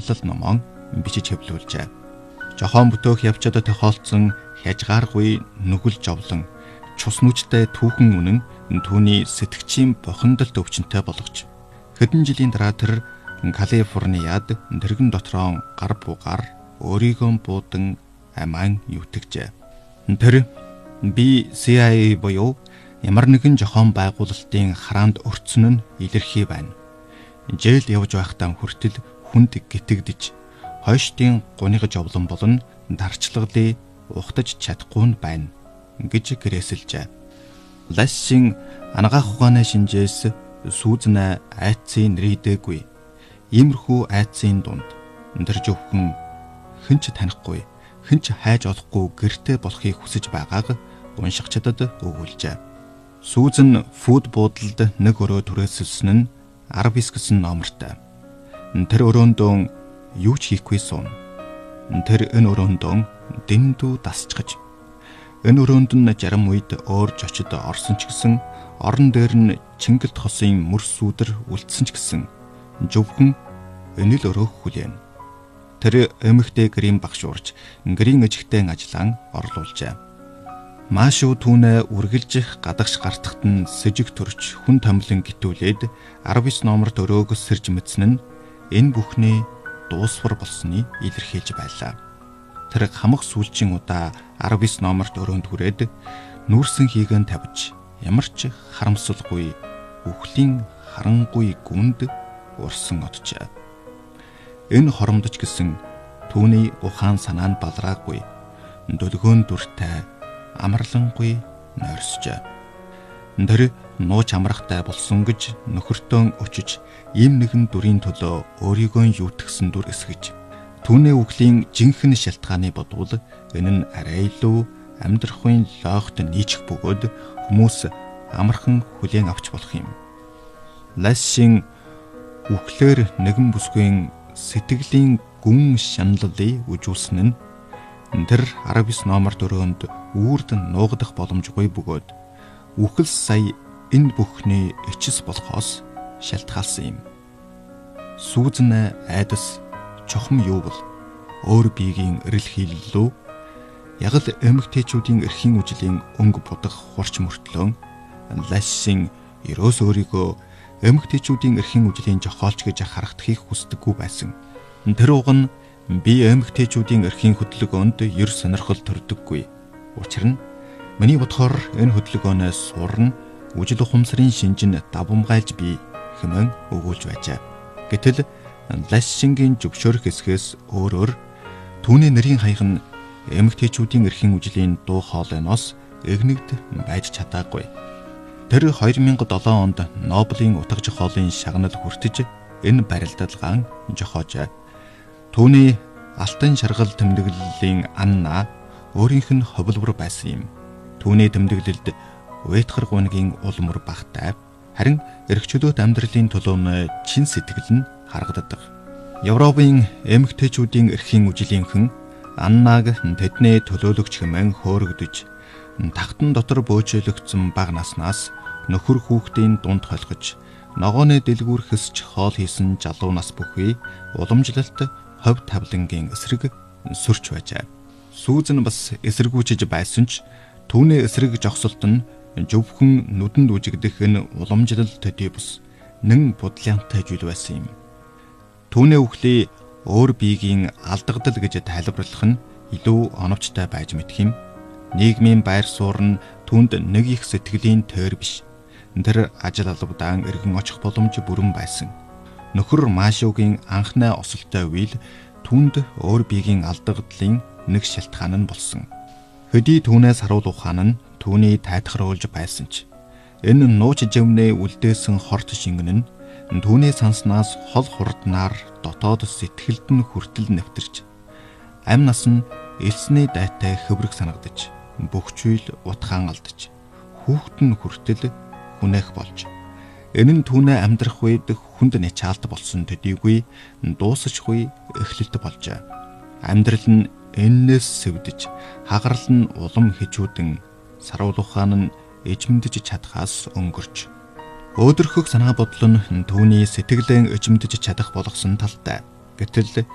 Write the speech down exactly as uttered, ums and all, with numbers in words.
алал номон бичиж хэвлүүлжээ. Жохоон бүтөөх явцад тохиолдсон хязгааргүй нүгэл жовлон цус нүчтэй түүхэн үнэн түүний сэтгчийн бохиндолт өвчнөд болгож хэдэн жилийн дараа тэр Калифорниад дэргэн дотроо гар бугаар өөрийгөө буудан аман юутгжээ. Тэр би си ай эй буюу ямар нэгэн жохоон байгуулалтын хараанд өртсөн нь илэрхий байна. Жээл явж байхдаа хүртэл хүнд гитэгдэж хойштын гунига жовлон болон дарчлаглыг ухтаж чадахгүй нь байна гэж гэрээсэлжээ. Лассин анагаах ухааны шинжээс сүүзнэ айцын нэрийдэггүй. Иймэрхүү айцын дунд тэр зөвхөн хинч танихгүй, хинч хайж олохгүй гэртээ болохыг хүсэж байгааг уншигчдад өгүүлжээ. Сүүзэн фуд буудлд нэг өрөө түрээсэлсэн нь Арбис гэсэн номертой. Тэр өрөөндөө юу ч хийхгүй суун. Тэр энэ өрөөндөө дэндүү дасчгаж. Энэ өрөөнд нь жарам үед өөрж очид орсон ч гэсэн орон дээр нь Чингэлт хосын мөрс сүдэр үлдсэн ч гэсэн зөвхөн энэ л өрөөх хүлээн. Тэр эмэгтэй гэрийн багшуурч гэрийн эжигтэй ажиллан орлуулжээ. Маашуу түүнээ үргэлж гадагш гартахт нь сэжиг төрч хүн томлон гитүүлээд Арбис номерт өрөөгөөс сэрж мэдсэн нь энэ бүхний дуусвар болсны илэрхийлж байлаа. Тэр хамаг сүүлчийн удаа Арбис номерт өрөөнд хүрээд нүүрсэн хийгэн тавьж ямар ч харамсалгүй үхлийн харангүй гүнд урсан оджээ. Энэ хоромдож гисэн түүний ухаан санаа нь балраагүй дөлгөөн дүртэй амарлангүй нойрсжээ. Тэр нууч амрахтай болсон гэж нөхөртөө өчөж ийм нэгэн дүрийн төлөө өөрийгөө юутгсан дүр эсгэж түүний үхлийн жинхэнэ шалтгааны бодвол энэ нь арай илүү амьдрахын логт нийцэх бөгөөд хүмүүс амархан хүлээн авч болох юм. Лассин үхлээр нэгэн бүсгүй сэтгэлийн гүн шаналлыг үжүүлсэн нь тэр Арбис номерт өрөөнд үрд нуугдах боломжгүй бөгөөд үхэл сая энэ бүхний эцэс болохоос шалтгаалсан юм. Сүүзнэ айдас чухам юу бол өөр биеийн эрэл хийллүү яг л эмэгтэйчүүдийн эрхийн үжлийн өнгө будах хурч мөртлөө Лассин ерөөс өөрийгөө эмэгтэйчүүдийн эрхийн үжлийн жохоолч гэж харагдахыг хүсдэггүй байсан. Тэр уг нь би эмэгтэйчүүдийн эрхийн хөдөлгөөнд ер сонирхол төрдөггүй. Учир нь миний бодохоор энэ хөдөлгөөнөөс сурна үжил ухамсарын шинжин давамгайлж бий хэмээн өгүүлж байжээ. Гэтэл Лассингийн зөвшөөрөх хэсгээс өөрөөр түүний нэрийн хаяг нь эмэгтэйчүүдийн эрхийн үжлийн дуу хоолойноос эгнэгд байж чадаагүй. Тэр хоёр мянга долоон онд Нобелийн утга зохиолын шагнал хүртэж энэ барилдалгаан жохоожээ. Түүний алтан шаргал тэмдэглэлийн Анна өөрийнх нь ховлбор байсан юм. Түүний тэмдэглэлд Уэтхар гунигийн улмөр багтай харин эрхчлөөт амьдралын төлөөнөө чин сэтгэл нь харагддаг. Европын эмэгтэйчүүдийн эрхийн үжилийнхэн Аннаг тэдний төлөөлөгч хэмээн хөөрөгдөж тагтан дотор бөөжөөлөгдсөн бага наснаас нөхөр хүүхдийн дунд холгож ногооны дэлгүүр хэсч хоол хийсэн залуу нас бүхий уламжлалт хов тавлангийн эсрэг сөрч байжээ. Сүүзэн бас эсэргүүчиж байсан ч түүний эсрэг жогсолт нь зөвхөн нүдэнд үжигдэх энэ уламжлалт төдий бус нэн будлаантай зүйл байсан юм. Түүний үхлийг өөр биеийн алдагдал гэж тайлбарлах нь илүү оновчтой байж мэдэх юм. Нийгмийн байр суурь нь түүнд нэг их сэтгэлийн тойр биш. Тэр ажил албадаан эргэн очих боломж бүрэн байсан. Нөхөр Маашуугийн анхны осолтой үйл түүнд өөр биеийн алдагдлын нэг шалтгаан нь болсон. Хөдий түүнээс харуул ухаан нь түүний тайтгаруулж байсан ч энэ нууч жимнээ үлдээсэн хорт шингэн нь түүний санснаас хол хурднаар дотоод сэтгэлд нь хүртэл нэвтэрч амь нас нь элсний дайтай хөврөг санагдаж бүх зүйл утгаан алдаж хүүхэд нь хүртэл хүнээх болж энэ нь түүнээ амьдрах үед хүнд нячаалт болсон төдийгүй дуусчихгүй эхлэлт болжээ. Амьдрал нь эннээс сэвдэж хагарал нь улам хижүүдэн саруул ухаан нь эжмэдэж чадхаас өнгөрч өөдрөхөх санаа бодол нь түүний сэтгэлэн эжмэдэж чадах болгосон талтай. Гэтэл